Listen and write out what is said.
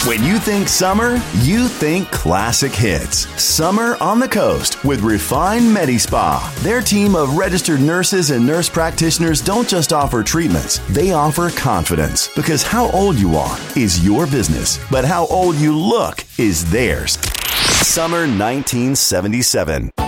When you think summer, you think classic hits. Summer on the Coast with Refine MediSpa. Their team of registered nurses and nurse practitioners don't just offer treatments, they offer confidence. Because how old you are is your business, but how old you look is theirs. Summer 1977.